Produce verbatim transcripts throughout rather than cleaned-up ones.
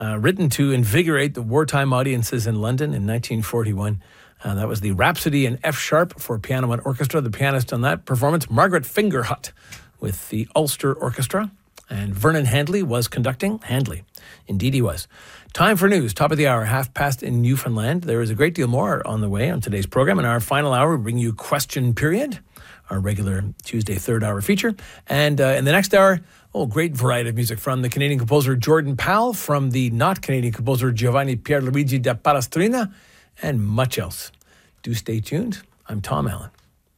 uh, written to invigorate the wartime audiences in London in nineteen forty-one. Uh, that was the Rhapsody in F sharp for piano and orchestra. The pianist on that performance, Margaret Fingerhut, with the Ulster Orchestra. And Vernon Handley was conducting. Handley, indeed he was. Time for news, top of the hour, half past in Newfoundland. There is a great deal more on the way on today's program. In our final hour, we bring you Question Period, our regular Tuesday third hour feature. And uh, in the next hour, oh, great variety of music from the Canadian composer Jordan Powell, from the not Canadian composer Giovanni Pierluigi da Palestrina, and much else. Do stay tuned. I'm Tom Allen.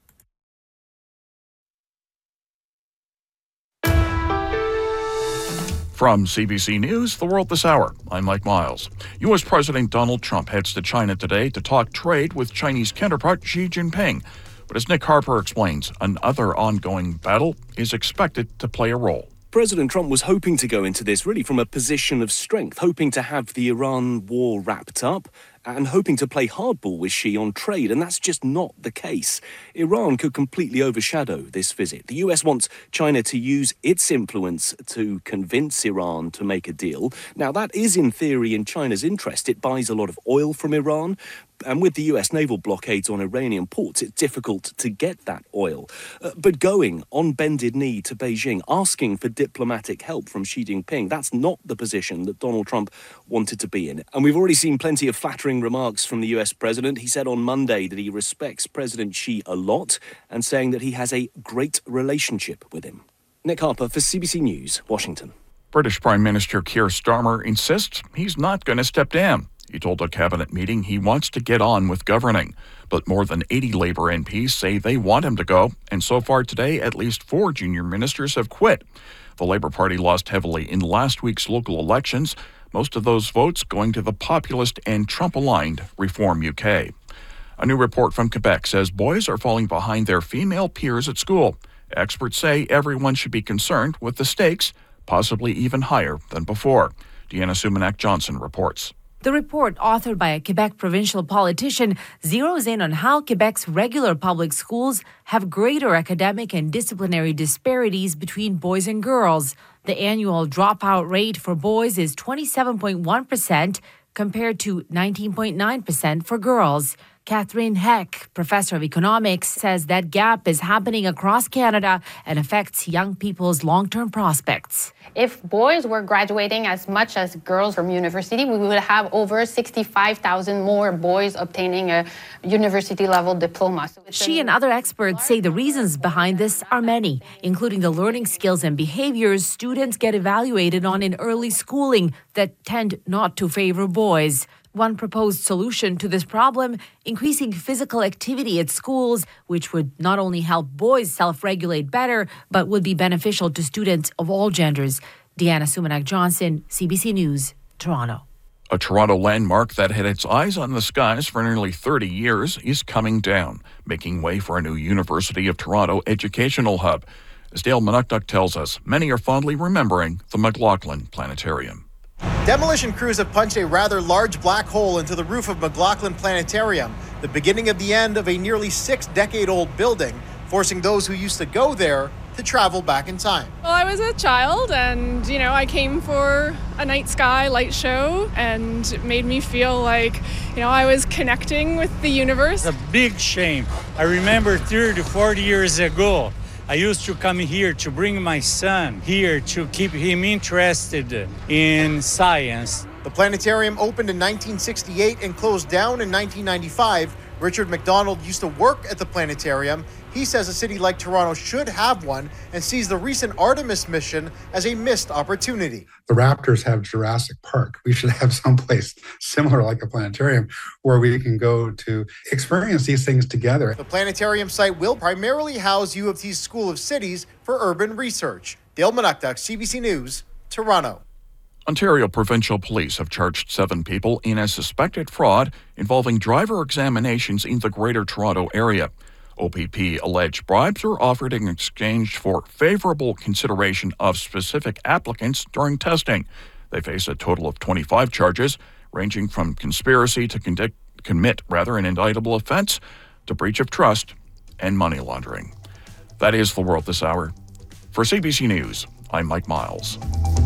From C B C News, The World This Hour, I'm Mike Miles. U S. President Donald Trump heads to China today to talk trade with Chinese counterpart Xi Jinping. But as Nick Harper explains, another ongoing battle is expected to play a role. President Trump was hoping to go into this really from a position of strength, hoping to have the Iran war wrapped up and hoping to play hardball with Xi on trade, and that's just not the case. Iran could completely overshadow this visit. The U S wants China to use its influence to convince Iran to make a deal. Now, that is in theory in China's interest. It buys a lot of oil from Iran, and with the U S naval blockades on Iranian ports, it's difficult to get that oil. Uh, but going on bended knee to Beijing, asking for diplomatic help from Xi Jinping, that's not the position that Donald Trump wanted to be in. And we've already seen plenty of flattering remarks from the U S president. He said on Monday that he respects President Xi a lot and saying that he has a great relationship with him. Nick Harper for C B C News, Washington. British Prime Minister Keir Starmer insists he's not going to step down. He told a cabinet meeting he wants to get on with governing. But more than eighty Labour M Ps say they want him to go, and so far today, at least four junior ministers have quit. The Labour Party lost heavily in last week's local elections, most of those votes going to the populist and Trump-aligned Reform U K. A new report from Quebec says boys are falling behind their female peers at school. Experts say everyone should be concerned with the stakes, possibly even higher than before. Deanna Sumanak-Johnson reports. The report, authored by a Quebec provincial politician, zeroes in on how Quebec's regular public schools have greater academic and disciplinary disparities between boys and girls. The annual dropout rate for boys is twenty-seven point one percent compared to nineteen point nine percent for girls. Catherine Heck, professor of economics, says that gap is happening across Canada and affects young people's long-term prospects. If boys were graduating as much as girls from university, we would have over sixty-five thousand more boys obtaining a university-level diploma. So she and other experts say the reasons behind this are many, including the learning skills and behaviors students get evaluated on in early schooling that tend not to favor boys. One proposed solution to this problem, increasing physical activity at schools, which would not only help boys self-regulate better, but would be beneficial to students of all genders. Deanna Sumanak-Johnson, C B C News, Toronto. A Toronto landmark that had its eyes on the skies for nearly thirty years is coming down, making way for a new University of Toronto educational hub. As Dale Manukduk tells us, many are fondly remembering the McLaughlin Planetarium. Demolition crews have punched a rather large black hole into the roof of McLaughlin Planetarium, the beginning of the end of a nearly six-decade-old building, forcing those who used to go there to travel back in time. Well, I was a child and, you know, I came for a night sky light show and it made me feel like, you know, I was connecting with the universe. It's a big shame. I remember thirty to forty years ago, I used to come here to bring my son here to keep him interested in science. The planetarium opened in nineteen sixty-eight and closed down in nineteen ninety-five. Richard McDonald used to work at the planetarium. He says a city like Toronto should have one and sees the recent Artemis mission as a missed opportunity. The Raptors have Jurassic Park. We should have someplace similar like a planetarium where we can go to experience these things together. The planetarium site will primarily house U of T's School of Cities for Urban Research. Dale Manukduk, C B C News, Toronto. Ontario Provincial Police have charged seven people in a suspected fraud involving driver examinations in the Greater Toronto area. O P P alleged bribes were offered in exchange for favorable consideration of specific applicants during testing. They face a total of twenty-five charges, ranging from conspiracy to condict, commit rather an indictable offense, to breach of trust and money laundering. That is The World This Hour. For C B C News, I'm Mike Miles.